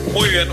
Muy bien,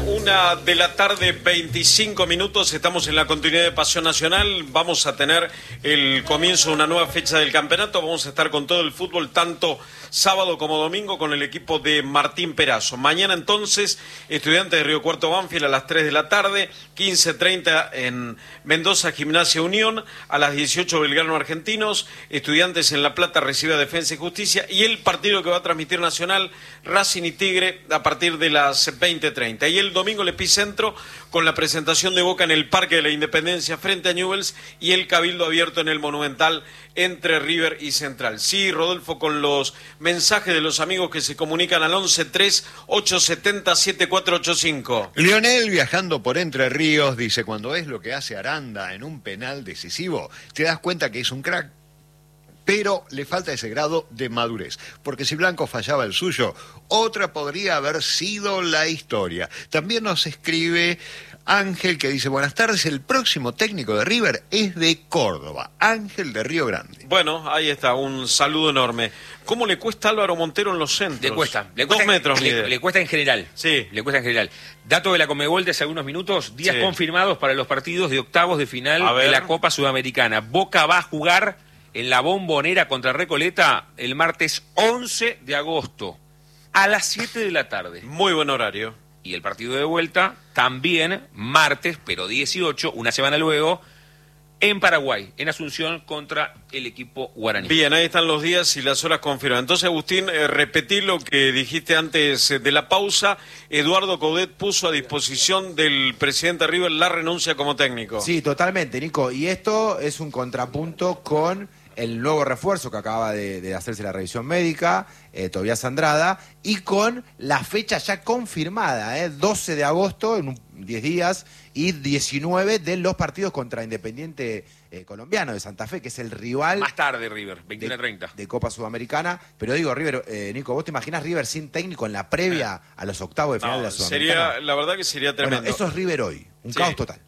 1:25 p.m, estamos en la continuidad de Pasión Nacional, vamos a tener el comienzo de una nueva fecha del campeonato, vamos a estar con todo el fútbol, tanto sábado como domingo, con el equipo de Martín Perazo. Mañana entonces, Estudiantes de Río Cuarto Banfield a las 3 de la tarde, 15:30 en Mendoza Gimnasia Unión, a las 18 Belgrano Argentinos, Estudiantes en La Plata recibe a Defensa y Justicia, y el partido que va a transmitir Nacional, Racing y Tigre, a partir de las 20:30. Y el domingo el epicentro con la presentación de Boca en el Parque de la Independencia frente a Newell's y el Cabildo Abierto en el Monumental entre River y Central. Sí, Rodolfo, con los mensajes de los amigos que se comunican al 11-3-870-7485. Lionel, viajando por Entre Ríos, dice: cuando es lo que hace Aranda en un penal decisivo, te das cuenta que es un crack, pero le falta ese grado de madurez, porque si Blanco fallaba el suyo, otra podría haber sido la historia. También nos escribe Ángel, que dice: buenas tardes, el próximo técnico de River es de Córdoba, Ángel de Río Grande. Bueno, ahí está, un saludo enorme. ¿Cómo le cuesta a Álvaro Montero en los centros? Le cuesta 2 metros. Le cuesta en general. Sí. Le cuesta en general. Dato de la Conmebol de hace algunos minutos, días confirmados para los partidos de octavos de final de la Copa Sudamericana. Boca va a jugar en la Bombonera contra Recoleta el martes 11 de agosto a las 7 de la tarde. Muy buen horario. Y el partido de vuelta también martes, pero 18, una semana luego, en Paraguay, en Asunción, contra el equipo guaraní. Bien, ahí están los días y las horas confirmadas. Entonces, Agustín, repetí lo que dijiste antes de la pausa. Eduardo Coudet puso a disposición del presidente River la renuncia como técnico. Sí, totalmente, Nico. Y esto es un contrapunto con el nuevo refuerzo que acaba de hacerse la revisión médica, Tobías Andrada, y con la fecha ya confirmada, 12 de agosto, en 10 días, y 19 de los partidos contra Independiente colombiano de Santa Fe, que es el rival... Más tarde River, 21:30. De Copa Sudamericana. Pero digo, River, Nico, ¿vos te imaginás River sin técnico en la previa a los octavos de final de la Sudamericana? La verdad que sería tremendo. Bueno, eso es River hoy, un caos total.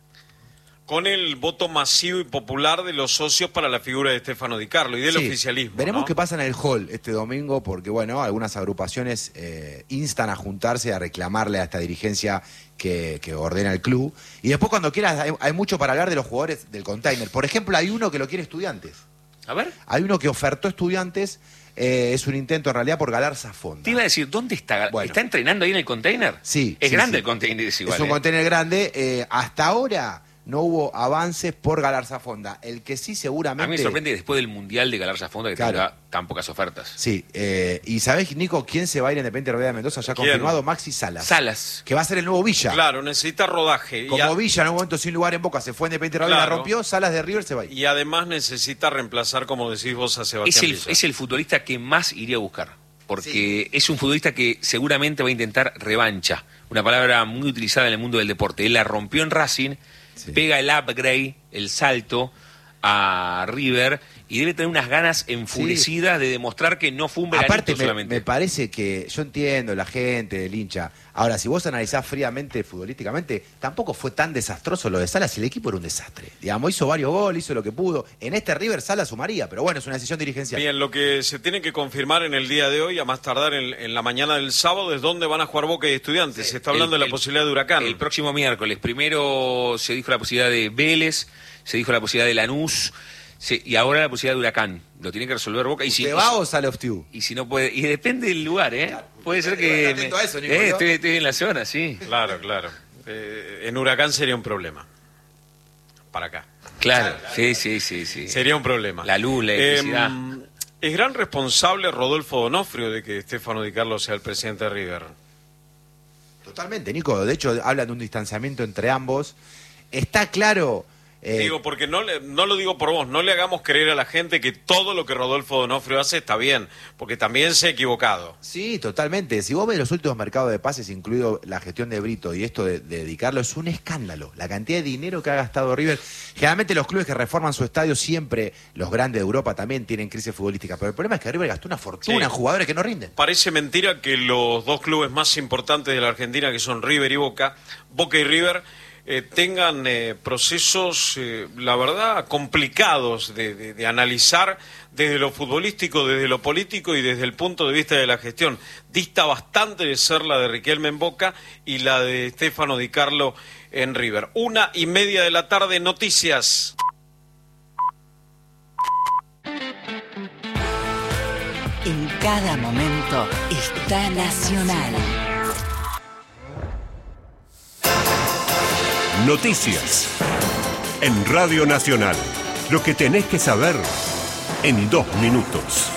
Con el voto masivo y popular de los socios para la figura de Stefano Di Carlo y del oficialismo. Veremos ¿no? qué pasa en el hall este domingo, porque bueno, algunas agrupaciones instan a juntarse a reclamarle a esta dirigencia que ordena el club. Y después, cuando quieras, hay mucho para hablar de los jugadores del container. Por ejemplo, hay uno que lo quiere Estudiantes. A ver. Hay uno que ofertó Estudiantes, es un intento en realidad por Galarza Fonda. Te iba a decir, ¿dónde está? Bueno. ¿Está entrenando ahí en el container? Sí. Es grande el container, es igual. Es un container grande. Hasta ahora no hubo avances por Galarza Fonda. El que sí seguramente... A mí me sorprende después del Mundial de Galarza Fonda que tenga tan pocas ofertas. Sí, y ¿sabés, Nico, quién se va a ir a Independiente Rivera de Mendoza? Ya confirmado, Maxi Salas. Salas. Que va a ser el nuevo Villa. Claro, necesita rodaje. Como Villa en un momento sin lugar en Boca se fue a Independiente Rivera, la rompió, Salas de River se va a ir. Y además necesita reemplazar, como decís vos, a Sebastián Villa. Es el futbolista que más iría a buscar. Porque es un futbolista que seguramente va a intentar revancha. Una palabra muy utilizada en el mundo del deporte. Él la rompió en Racing, pega el upgrade, el salto a River y debe tener unas ganas enfurecidas de demostrar que no fue un veranito. Aparte, solamente. me parece que yo entiendo la gente, el hincha. Ahora, si vos analizás fríamente, futbolísticamente, tampoco fue tan desastroso lo de Salas y el equipo era un desastre. Digamos, hizo varios goles, hizo lo que pudo. En este River Salas sumaría, pero bueno, es una decisión dirigencial. Bien, lo que se tiene que confirmar en el día de hoy, a más tardar en la mañana del sábado, es dónde van a jugar Boca y Estudiantes. Se está hablando de la posibilidad de Huracán. El próximo miércoles. Primero se dijo la posibilidad de Vélez, se dijo la posibilidad de Lanús, y ahora la posibilidad de Huracán. Lo tiene que resolver Boca. Y ¿Te va o sale Oftiu? Y si no puede, y depende del lugar, ¿eh? Claro, puede ser que... atento a eso, Nico, estoy en la zona, sí. Claro. En Huracán sería un problema. Para acá. Claro, sí. Sería un problema. La luz, la electricidad. ¿Es gran responsable Rodolfo Donofrio de que Stefano Di Carlo sea el presidente de River? Totalmente, Nico. De hecho, hablan de un distanciamiento entre ambos. Está claro... Digo, porque no lo digo por vos, no le hagamos creer a la gente que todo lo que Rodolfo Donofrio hace está bien, porque también se ha equivocado. Sí, totalmente. Si vos ves los últimos mercados de pases, incluido la gestión de Brito y esto de dedicarlo, es un escándalo. La cantidad de dinero que ha gastado River. Generalmente los clubes que reforman su estadio, siempre los grandes de Europa también tienen crisis futbolística, pero el problema es que River gastó una fortuna en jugadores que no rinden. Parece mentira que los dos clubes más importantes de la Argentina, que son River y Boca y River, tengan procesos, la verdad, complicados de analizar desde lo futbolístico, desde lo político y desde el punto de vista de la gestión. Dista bastante de ser la de Riquelme en Boca y la de Stefano Di Carlo en River. 1:30 de la tarde, noticias. En cada momento está Nacional. Noticias. En Radio Nacional. Lo que tenés que saber en 2 minutos.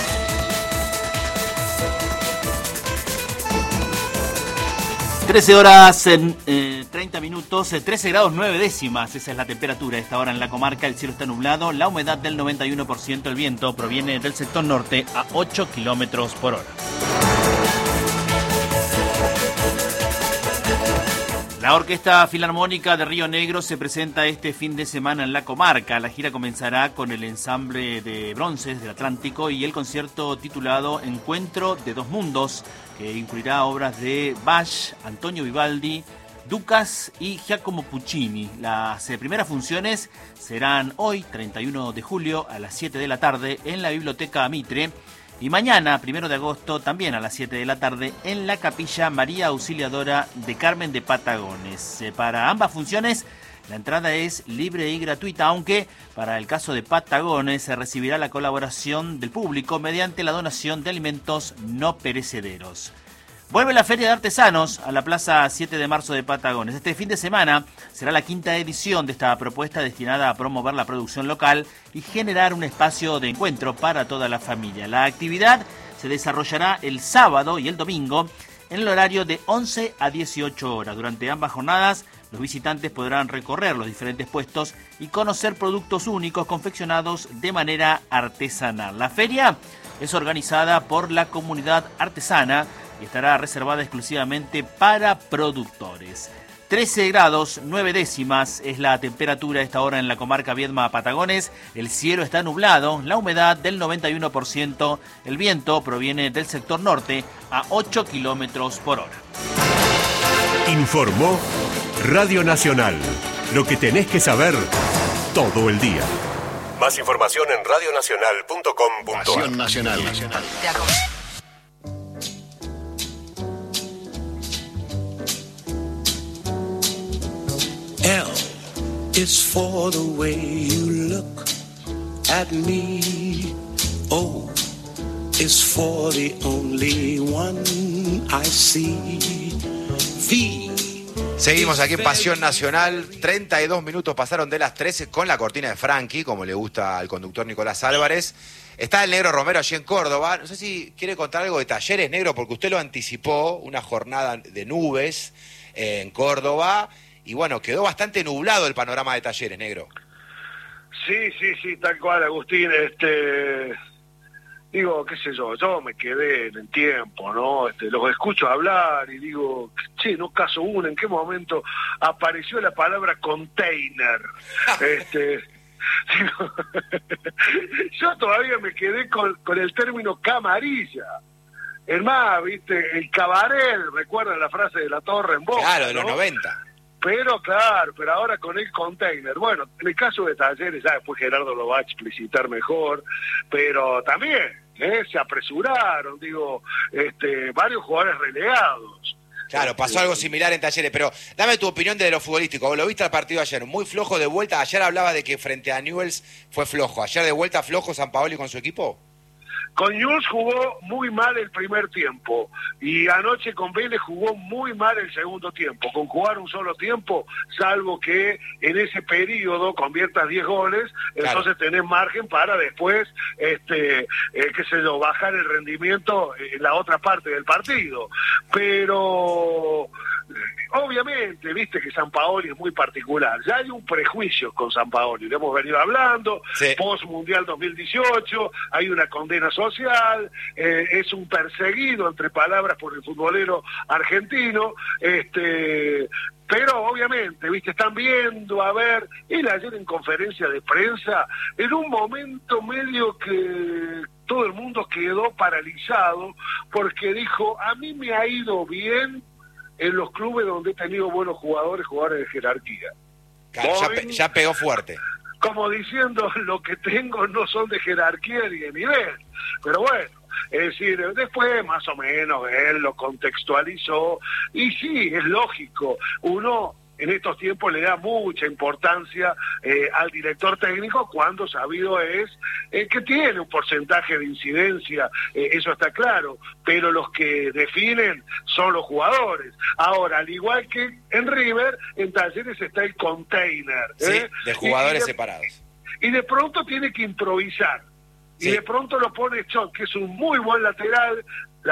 horas en 30 minutos, 13 grados 9 décimas, esa es la temperatura a esta hora en la comarca. El cielo está nublado, la humedad del 91%, el viento proviene del sector norte a 8 kilómetros por hora. La Orquesta Filarmónica de Río Negro se presenta este fin de semana en la comarca. La gira comenzará con el ensamble de bronces del Atlántico y el concierto titulado Encuentro de Dos Mundos, que incluirá obras de Bach, Antonio Vivaldi, Ducas y Giacomo Puccini. Las primeras funciones serán hoy, 31 de julio, a las 7 de la tarde en la Biblioteca Mitre. Y mañana, 1 de agosto, también a las 7 de la tarde, en la Capilla María Auxiliadora de Carmen de Patagones. Para ambas funciones, la entrada es libre y gratuita, aunque para el caso de Patagones se recibirá la colaboración del público mediante la donación de alimentos no perecederos. Vuelve la Feria de Artesanos a la Plaza 7 de Marzo de Patagones. Este fin de semana será la 5ª edición de esta propuesta destinada a promover la producción local y generar un espacio de encuentro para toda la familia. La actividad se desarrollará el sábado y el domingo en el horario de 11 a 18 horas. Durante ambas jornadas, los visitantes podrán recorrer los diferentes puestos y conocer productos únicos confeccionados de manera artesanal. La feria es organizada por la comunidad artesana y estará reservada exclusivamente para productores. 13 grados 9 décimas es la temperatura a esta hora en la comarca Viedma Patagones. El cielo está nublado, la humedad del 91%, el viento proviene del sector norte a 8 kilómetros por hora. Informó Radio Nacional. Lo que tenés que saber todo el día. Más información en radionacional.com.ar. Pasión Nacional. L is for the way you look at me. O is for the only one I see. V. Seguimos aquí en Pasión Nacional. 32 minutos pasaron de las 13 con la cortina de Frankie, como le gusta al conductor Nicolás Álvarez. Está el Negro Romero allí en Córdoba. No sé si quiere contar algo de Talleres, Negro, porque usted lo anticipó, una jornada de nubes en Córdoba. Y bueno, quedó bastante nublado el panorama de Talleres, Negro. Sí, tal cual, Agustín. Digo, qué sé yo me quedé en el tiempo, ¿no? Los escucho hablar y digo, che, no caso uno, ¿en qué momento apareció la palabra container? Digo, yo todavía me quedé con el término camarilla. Es más, viste, el cabaret, ¿recuerdan la frase de La Torre en Boca? Claro, de los ¿no? 90. Pero ahora con el container. Bueno, en el caso de Talleres, ya después Gerardo lo va a explicitar mejor, pero también se apresuraron, varios jugadores relegados. Claro, pasó algo similar en Talleres, pero dame tu opinión de lo futbolístico. ¿Vos lo viste al partido ayer? Muy flojo de vuelta. Ayer hablaba de que frente a Newell's fue flojo. ¿Ayer de vuelta flojo Sampaoli con su equipo? Con Newell's jugó muy mal el primer tiempo y anoche con Vélez jugó muy mal el segundo tiempo. Con jugar un solo tiempo, salvo que en ese periodo conviertas 10 goles, claro. Entonces tenés margen para después, bajar el rendimiento en la otra parte del partido. Pero obviamente, viste que Sampaoli es muy particular. Ya hay un prejuicio con Sampaoli, lo hemos venido hablando, sí. Post Mundial 2018, hay una condena social, es un perseguido, entre palabras, por el futbolero argentino, pero obviamente, viste, están viendo, a ver, él ayer en conferencia de prensa, en un momento medio que todo el mundo quedó paralizado, porque dijo, a mí me ha ido bien en los clubes donde he tenido buenos jugadores de jerarquía. Claro, ya pegó fuerte. Como diciendo, lo que tengo no son de jerarquía ni de nivel. Pero bueno, es decir, después más o menos él lo contextualizó. Y sí, es lógico, uno en estos tiempos le da mucha importancia al director técnico cuando sabido es que tiene un porcentaje de incidencia, eso está claro, pero los que definen son los jugadores. Ahora, al igual que en River, en Talleres está el container. Sí, de jugadores separados. Y de pronto tiene que improvisar. Sí. Y de pronto lo pone Chot, que es un muy buen lateral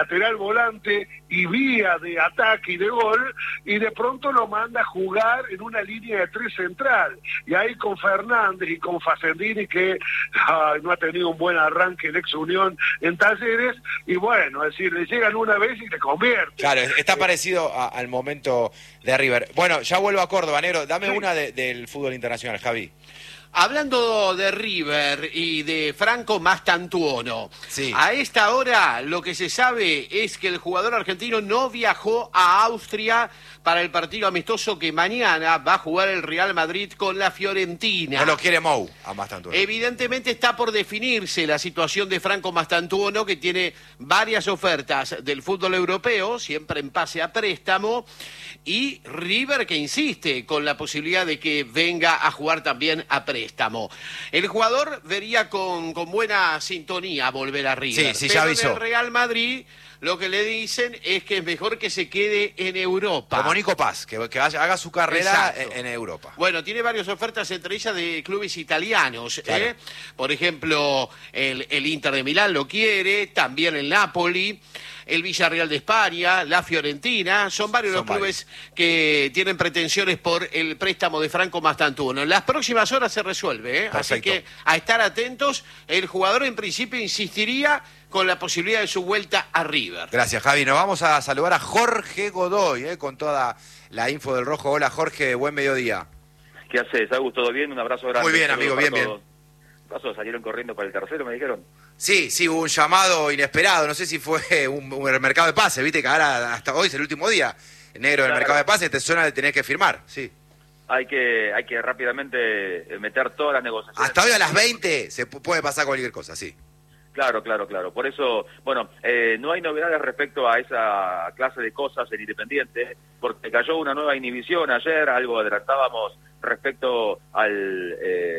volante y vía de ataque y de gol, y de pronto lo manda a jugar en una línea de 3 central. Y ahí con Fernández y con Facendini, que no ha tenido un buen arranque en Ex Unión en Talleres, y bueno, es decir, le llegan una vez y le convierten. Claro, está parecido al momento de River. Bueno, ya vuelvo a Córdoba, Negro, dame una del fútbol internacional, Javi. Hablando de River y de Franco Mastantuono, sí. A esta hora lo que se sabe es que el jugador argentino no viajó a Austria para el partido amistoso que mañana va a jugar el Real Madrid con la Fiorentina. No lo quiere Mou a Mastantuono. Evidentemente está por definirse la situación de Franco Mastantuono, que tiene varias ofertas del fútbol europeo, siempre en pase a préstamo, y River que insiste con la posibilidad de que venga a jugar también a préstamo. El jugador vería con buena sintonía volver a River. Sí, pero ya avisó. en el Real Madrid lo que le dicen es que es mejor que se quede en Europa. Como Nico Paz, que haga su carrera en Europa. Bueno, tiene varias ofertas, entre ellas de clubes italianos. Claro. Por ejemplo, el Inter de Milán lo quiere, también el Napoli, el Villarreal de España, la Fiorentina. Son varios los clubes que tienen pretensiones por el préstamo de Franco Mastantuono. En las próximas horas se resuelve, así que a estar atentos. El jugador en principio insistiría con la posibilidad de su vuelta a River. Gracias, Javi. Nos vamos a saludar a Jorge Godoy, con toda la info del Rojo. Hola, Jorge, buen mediodía. ¿Qué haces, Agus? ¿Todo bien? Un abrazo grande. Muy bien, amigo, bien. ¿Qué pasó? ¿Salieron corriendo para el tercero, me dijeron? Sí, hubo un llamado inesperado. No sé si fue un mercado de pase, viste que ahora hasta hoy es el último día. Negro, en el mercado de pase te suena de tener que firmar, sí. Hay que rápidamente meter todas las negociaciones. Hasta hoy a las 20 se puede pasar cualquier cosa, sí. Claro. Por eso, bueno, no hay novedades respecto a esa clase de cosas en Independiente, porque cayó una nueva inhibición ayer, algo adelantábamos respecto al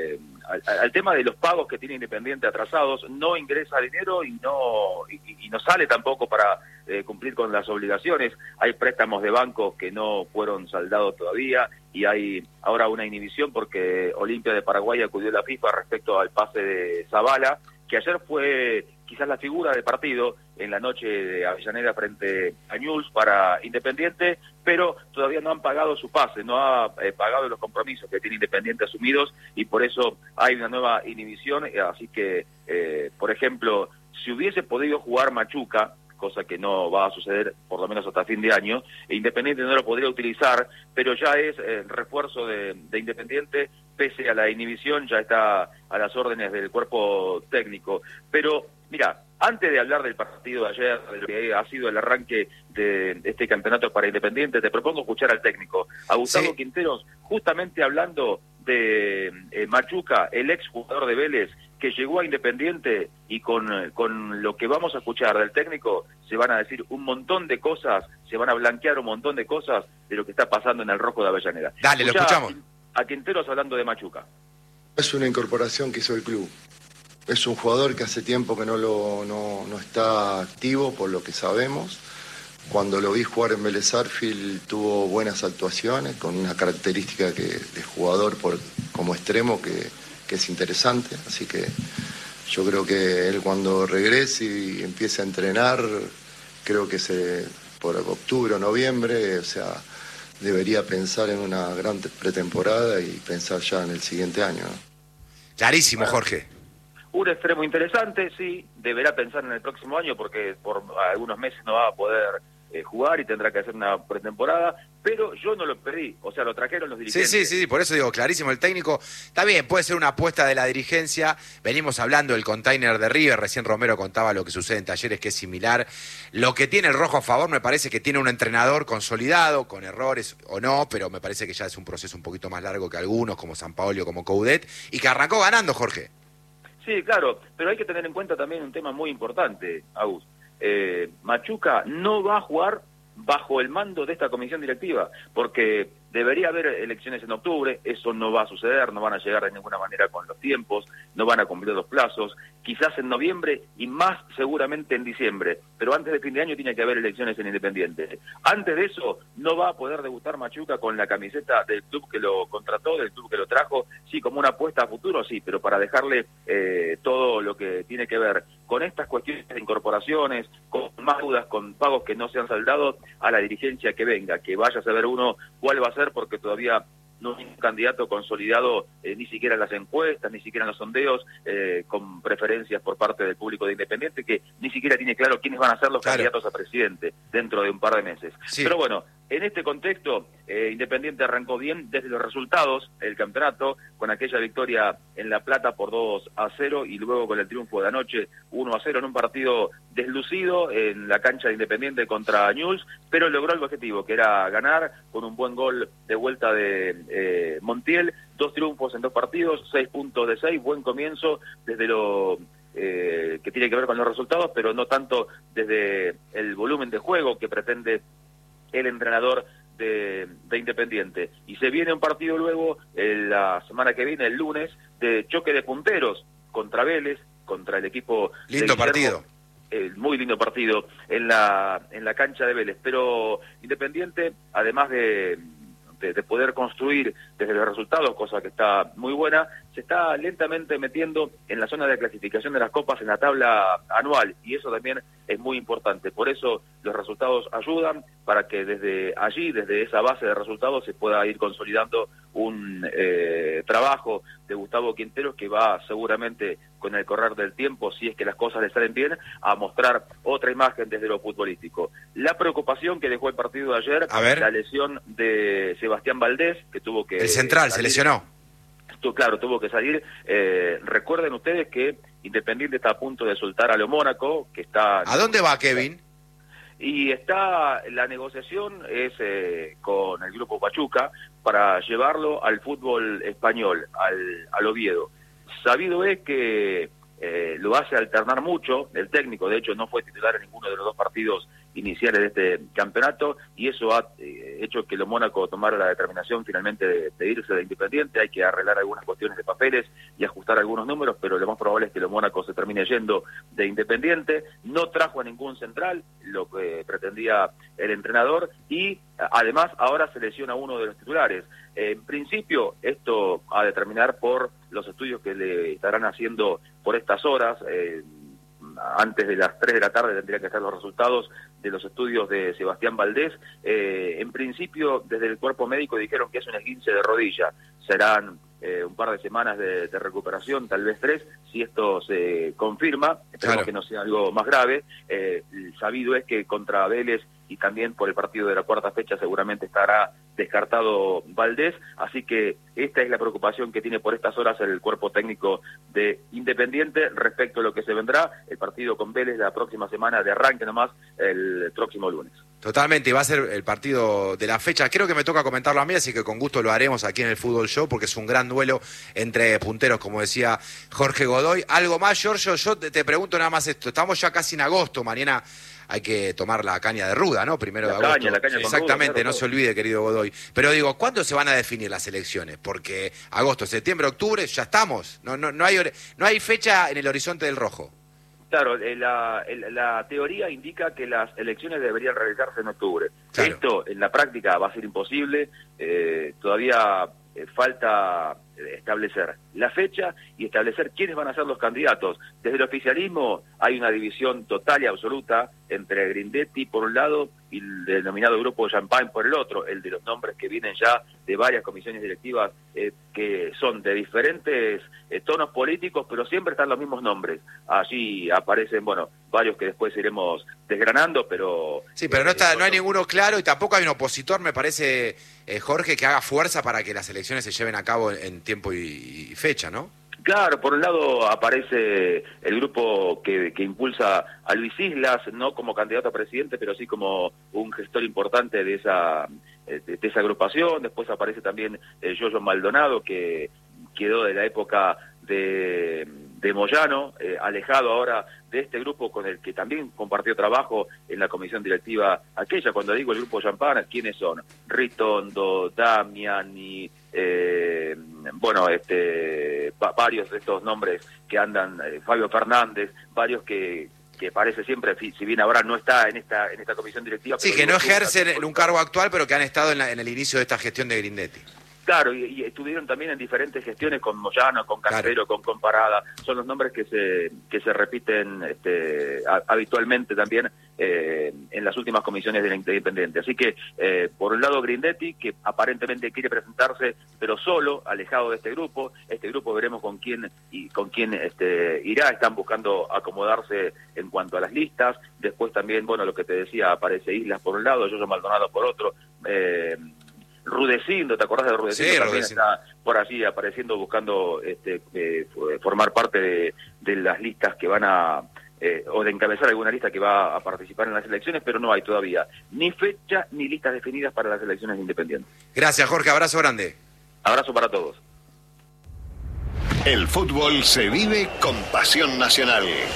tema de los pagos que tiene Independiente atrasados. No ingresa dinero y no sale tampoco para cumplir con las obligaciones. Hay préstamos de bancos que no fueron saldados todavía y hay ahora una inhibición porque Olimpia de Paraguay acudió a la FIFA respecto al pase de Zavala, que ayer fue quizás la figura del partido en la noche de Avellaneda frente a Newell's para Independiente, pero todavía no han pagado su pase, no ha pagado los compromisos que tiene Independiente asumidos y por eso hay una nueva inhibición. Así que, por ejemplo, si hubiese podido jugar Machuca, cosa que no va a suceder por lo menos hasta fin de año, Independiente no lo podría utilizar, pero ya es refuerzo de Independiente, pese a la inhibición, ya está a las órdenes del cuerpo técnico. Pero, mira, antes de hablar del partido de ayer, de lo que ha sido el arranque de este campeonato para Independiente, te propongo escuchar al técnico, a Gustavo Quinteros, justamente hablando de Machuca, el ex jugador de Vélez, que llegó a Independiente, y con lo que vamos a escuchar del técnico se van a decir un montón de cosas, se van a blanquear un montón de cosas de lo que está pasando en el Rojo de Avellaneda. Dale, lo escuchamos. A Quinteros hablando de Machuca. Es una incorporación que hizo el club. Es un jugador que hace tiempo que no está activo, por lo que sabemos. Cuando lo vi jugar en Vélez Sarsfield tuvo buenas actuaciones, con una característica de jugador como extremo que es interesante. Así que yo creo que él cuando regrese y empiece a entrenar, creo que por octubre o noviembre, o sea, debería pensar en una gran pretemporada y pensar ya en el siguiente año, ¿no? Clarísimo, Jorge. Un extremo interesante, sí, deberá pensar en el próximo año porque por algunos meses no va a poder jugar y tendrá que hacer una pretemporada, pero yo no lo pedí, o sea, lo trajeron los dirigentes. Sí, por eso digo, clarísimo, el técnico, está bien, puede ser una apuesta de la dirigencia, venimos hablando del container de River, recién Romero contaba lo que sucede en Talleres, que es similar. Lo que tiene el Rojo a favor me parece que tiene un entrenador consolidado, con errores o no, pero me parece que ya es un proceso un poquito más largo que algunos, como Sampaoli o como Coudet, y que arrancó ganando, Jorge. Sí, claro, pero hay que tener en cuenta también un tema muy importante, Agus. Machuca no va a jugar bajo el mando de esta comisión directiva, porque debería haber elecciones en octubre, eso no va a suceder, no van a llegar de ninguna manera con los tiempos, no van a cumplir los plazos, quizás en noviembre y más seguramente en diciembre, pero antes de fin de año tiene que haber elecciones en Independiente. Antes de eso no va a poder debutar Machuca con la camiseta del club que lo contrató, del club que lo trajo, sí, como una apuesta a futuro, sí, pero para dejarle todo lo que tiene que ver con estas cuestiones de incorporaciones, con más dudas, con pagos que no se han saldado, a la dirigencia que venga, que vaya a saber uno cuál va a ser, porque todavía no hay un candidato consolidado, ni siquiera en las encuestas, ni siquiera en los sondeos, con preferencias por parte del público de Independiente, que ni siquiera tiene claro quiénes van a ser los candidatos a presidente dentro de un par de meses. Sí. Pero bueno, en este contexto, Independiente arrancó bien desde los resultados, el campeonato, con aquella victoria en La Plata por 2-0 y luego con el triunfo de anoche 1-0 en un partido deslucido en la cancha de Independiente contra Newell's, pero logró el objetivo, que era ganar con un buen gol de vuelta de Montiel, 2 triunfos en 2 partidos, 6 puntos de 6, buen comienzo desde lo que tiene que ver con los resultados, pero no tanto desde el volumen de juego que pretende el entrenador de Independiente. Y se viene un partido luego, la semana que viene, el lunes, de choque de punteros contra Vélez, contra el equipo... Lindo partido. Muy lindo partido en la cancha de Vélez. Pero Independiente, además de poder construir desde los resultados, cosa que está muy buena, se está lentamente metiendo en la zona de clasificación de las copas en la tabla anual, y eso también es muy importante. Por eso los resultados ayudan para que desde allí, desde esa base de resultados, se pueda ir consolidando un trabajo de Gustavo Quinteros que va seguramente con el correr del tiempo, si es que las cosas le salen bien, a mostrar otra imagen desde lo futbolístico. La preocupación que dejó el partido de ayer, la lesión de Sebastián Valdés, que tuvo que... El central, se lesionó. Claro, tuvo que salir. Recuerden ustedes que Independiente está a punto de soltar a lo Mónaco, que está... ¿A dónde va Kevin? Y está, la negociación es con el grupo Pachuca para llevarlo al fútbol español, al Oviedo. Sabido es que lo hace alternar mucho el técnico, de hecho no fue titular en ninguno de los 2 partidos iniciales de este campeonato, y eso ha hecho que lo Mónaco tomara la determinación finalmente de irse de Independiente. Hay que arreglar algunas cuestiones de papeles y ajustar algunos números, pero lo más probable es que lo Mónaco se termine yendo de Independiente. No trajo a ningún central, lo que pretendía el entrenador, y además ahora se lesiona uno de los titulares. En principio, esto a determinar por los estudios que le estarán haciendo por estas horas. Antes de las 3 de la tarde tendrían que estar los resultados de los estudios de Sebastián Valdés. En principio, desde el cuerpo médico dijeron que es un esguince de rodilla. Serán un par de semanas de recuperación, tal vez 3, si esto se confirma. Esperemos que no sea algo más grave. Sabido es que contra Vélez y también por el partido de la 4ª fecha seguramente estará descartado Valdés, así que esta es la preocupación que tiene por estas horas el cuerpo técnico de Independiente respecto a lo que se vendrá, el partido con Vélez la próxima semana, de arranque nomás, el próximo lunes. Totalmente, y va a ser el partido de la fecha. Creo que me toca comentarlo a mí, así que con gusto lo haremos aquí en el Fútbol Show, porque es un gran duelo entre punteros, como decía Jorge Godoy. ¿Algo más, Giorgio? Yo te pregunto nada más esto. Estamos ya casi en agosto, mañana hay que tomar la caña de ruda, ¿no? 1 de agosto. La caña exactamente, ruda, no se olvide, querido Godoy. Pero digo, ¿cuándo se van a definir las elecciones? Porque agosto, septiembre, octubre, ya estamos. No hay fecha en el horizonte del rojo. Claro, la teoría indica que las elecciones deberían realizarse en octubre. Claro. Esto en la práctica va a ser imposible. Todavía falta establecer la fecha y establecer quiénes van a ser los candidatos. Desde el oficialismo hay una división total y absoluta entre Grindetti por un lado y el denominado grupo Champagne por el otro, el de los nombres que vienen ya de varias comisiones directivas que son de diferentes tonos políticos, pero siempre están los mismos nombres. Allí aparecen, bueno, varios que después iremos desgranando, pero... Sí, pero no hay ninguno claro y tampoco hay un opositor, me parece, Jorge, que haga fuerza para que las elecciones se lleven a cabo en tiempo y fecha, ¿no? Claro, por un lado aparece el grupo que impulsa a Luis Islas, no como candidato a presidente, pero sí como un gestor importante de esa agrupación. Después aparece también Yoyo Maldonado, que quedó de la época de Moyano, alejado ahora de este grupo con el que también compartió trabajo en la comisión directiva aquella. Cuando digo el grupo Champana, ¿quiénes son? Ritondo, Damiani, varios de estos nombres que andan, Fabio Fernández, varios que parece siempre, si bien ahora no está en esta comisión directiva... Sí, que no ejercen en un cargo actual, pero que han estado en el inicio de esta gestión de Grindetti. Claro, y estuvieron también en diferentes gestiones con Moyano, con Castelo, con Parada. Son los nombres que se repiten habitualmente también en las últimas comisiones de la Independiente. Así que, por un lado, Grindetti, que aparentemente quiere presentarse, pero solo, alejado de este grupo. Este grupo veremos con quién irá. Están buscando acomodarse en cuanto a las listas. Después también, bueno, lo que te decía, aparece Islas por un lado, Yoyo Maldonado por otro. Rudecindo, ¿te acordás de Rudecindo? Sí, también Rudecindo. Está por allí apareciendo, buscando formar parte de las listas que van o de encabezar alguna lista que va a participar en las elecciones, pero no hay todavía ni fecha ni listas definidas para las elecciones independientes. Gracias, Jorge, abrazo grande. Abrazo para todos. El fútbol se vive con pasión nacional.